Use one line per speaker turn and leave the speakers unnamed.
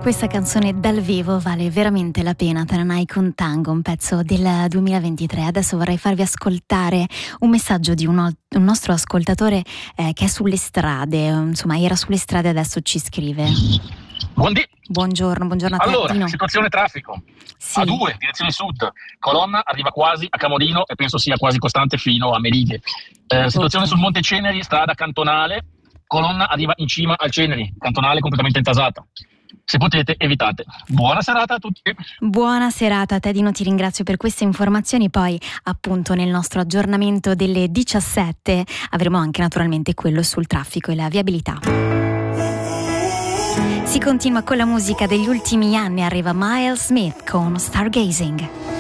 Questa canzone dal vivo vale veramente la pena. Tananai con Tango, un pezzo del 2023. Adesso vorrei farvi ascoltare un messaggio di un nostro ascoltatore che è sulle strade, insomma era sulle strade, adesso ci scrive. Buongiorno a te.
Allora, situazione traffico.
Sì.
A2, direzione sud. Colonna arriva quasi a Camorino e penso sia quasi costante fino a Meride. Situazione sul Monte Ceneri, strada cantonale. Colonna arriva in cima al Ceneri, cantonale completamente intasata. Se potete, evitate. Buona serata a tutti.
Buona serata a te, Dino, ti ringrazio per queste informazioni. Poi appunto nel nostro aggiornamento delle 17 avremo anche naturalmente quello sul traffico e la viabilità. Si continua con la musica degli ultimi anni, arriva Miles Smith con Stargazing.